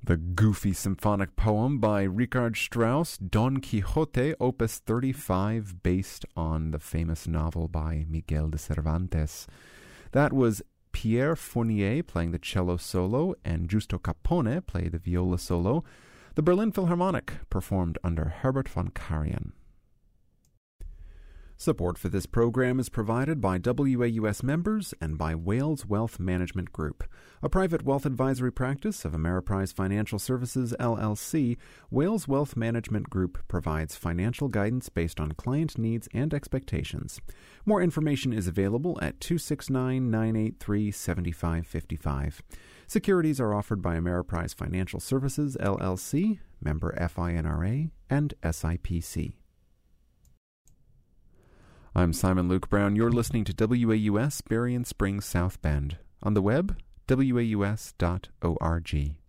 The goofy symphonic poem by Richard Strauss, Don Quixote, Opus 35, based on the famous novel by Miguel de Cervantes. That was Pierre Fournier playing the cello solo and Giusto Capone played the viola solo. The Berlin Philharmonic performed under Herbert von Karajan. Support for this program is provided by WAUS members and by Wales Wealth Management Group, a private wealth advisory practice of Ameriprise Financial Services, LLC. Wales Wealth Management Group provides financial guidance based on client needs and expectations. More information is available at 269-983-7555. Securities are offered by Ameriprise Financial Services, LLC, member FINRA, and SIPC. I'm Simon Luke Brown. You're listening to WAUS Berrien Springs South Bend. On the web, waus.org.